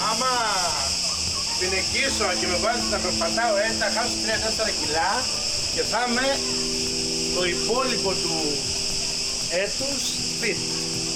άμα πινεκίσω και με βάζεις να περπατάω έτσι, θα χάσω 3-4 κιλά και θα είμαι το υπόλοιπο του έτους fit.